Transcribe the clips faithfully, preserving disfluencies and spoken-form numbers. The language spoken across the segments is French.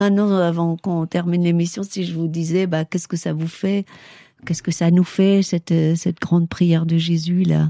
Maintenant, avant qu'on termine l'émission, si je vous disais, bah, qu'est-ce que ça vous fait? Qu'est-ce que ça nous fait, cette, cette grande prière de Jésus, là?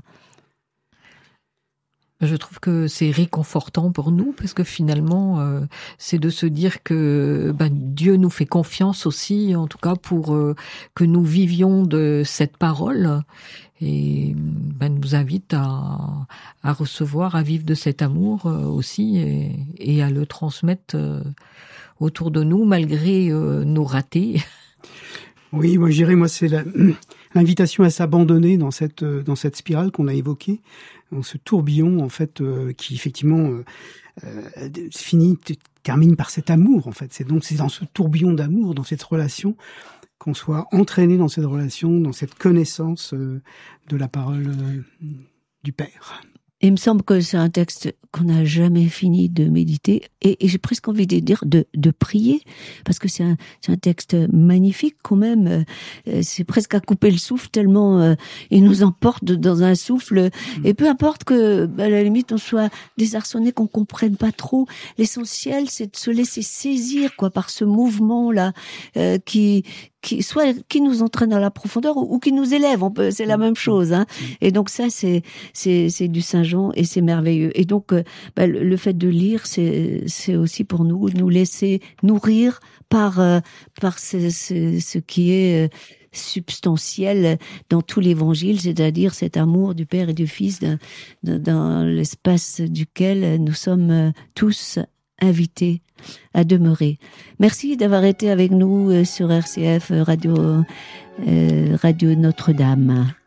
Je trouve que c'est réconfortant pour nous parce que finalement, euh, c'est de se dire que ben, Dieu nous fait confiance aussi, en tout cas pour euh, que nous vivions de cette parole et ben, nous invite à, à recevoir, à vivre de cet amour euh, aussi et, et à le transmettre euh, autour de nous malgré euh, nos ratés. Oui, moi je dirais, moi c'est la, l'invitation à s'abandonner dans cette dans cette spirale qu'on a évoquée, dans ce tourbillon en fait euh, qui effectivement euh, euh, finit termine par cet amour en fait. C'est donc c'est dans ce tourbillon d'amour, dans cette relation, qu'on soit entraîné dans cette relation, dans cette connaissance euh, de la parole euh, du Père. Il me semble que c'est un texte qu'on n'a jamais fini de méditer et, et j'ai presque envie de dire de, de prier parce que c'est un, c'est un texte magnifique quand même. Euh, c'est presque à couper le souffle tellement euh, il nous emporte dans un souffle. Mmh. Et peu importe que, bah, à la limite, on soit désarçonné, qu'on comprenne pas trop. L'essentiel, c'est de se laisser saisir quoi par ce mouvement-là euh, qui qui soit qui nous entraîne à la profondeur ou, ou qui nous élève. On peut, c'est la même chose. Hein. Et donc ça, c'est c'est c'est du Saint Jean et c'est merveilleux. Et donc euh, bah, le, le fait de lire, c'est c'est aussi pour nous nous laisser nourrir par euh, par ce, ce ce qui est euh, substantiel dans tout l'évangile, c'est-à-dire cet amour du Père et du Fils dans, dans l'espace duquel nous sommes tous invités à demeurer. Merci d'avoir été avec nous sur R C F Radio, euh, Radio Notre-Dame.